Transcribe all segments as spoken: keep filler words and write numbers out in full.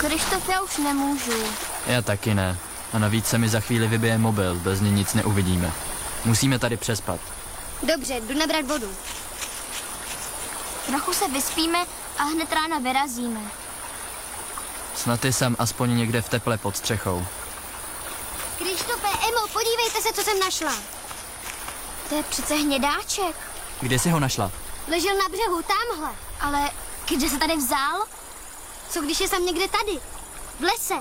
Krištof, já už nemůžu. Já taky ne. A navíc se mi za chvíli vybije mobil, bez něj nic neuvidíme. Musíme tady přespat. Dobře, jdu nabrat vodu. Trochu se vyspíme a hned ráno vyrazíme. Snad jsem aspoň někde v teple pod střechou. Krištofe, Emo, podívejte se, co jsem našla. To je přece hnědáček. Kde jsi ho našla? Ležel na břehu, tamhle. Ale kde se tady vzal? Co když je sam někde tady? V lese.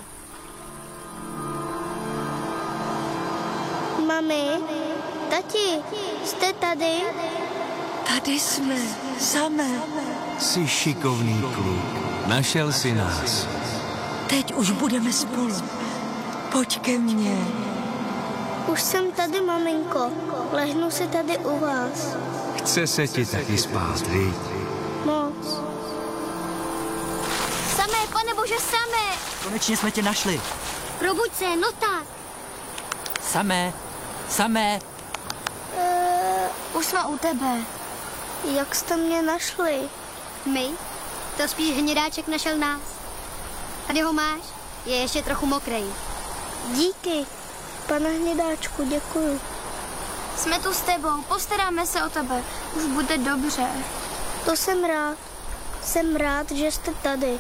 Mami, tati, jste tady? Tady jsme, samé. Jsi šikovný kluk. Našel si nás. Teď už budeme spolu. Pojď ke mně. Už jsem tady, maminko. Lehnu si tady u vás. Chce se ti taky spát, viď? Moc. Samé, pane bože, samé. Konečně jsme tě našli. Probuď se, no tak. Samé, samé. Už jsme u tebe. Jak jste mě našli? My? To spíš hnědáček našel nás. Tady ho máš? Je ještě trochu mokrej. Díky. Pane hnědáčku, děkuju. Jsme tu s tebou, postaráme se o tebe. Už bude dobře. To jsem rád. Jsem rád, že jste tady.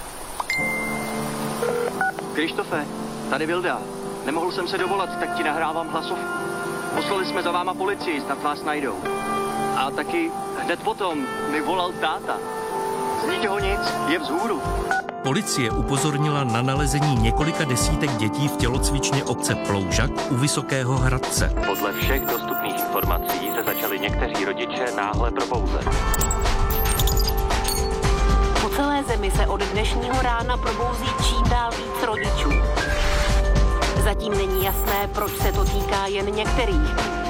Krištofe, tady Vilda. Nemohl jsem se dovolat, tak ti nahrávám hlasovku. Poslali jsme za váma policii, snad vás najdou. A taky hned potom mi volal táta. Z ničeho nic, je vzhůru. Policie upozornila na nalezení několika desítek dětí v tělocvičně obce Ploužak u Vysokého Hradce. Podle všech dostupných informací se začali někteří rodiče náhle probouzet. Po celé zemi se od dnešního rána probouzí čím dál víc rodičů. Zatím není jasné, proč se to týká jen některých.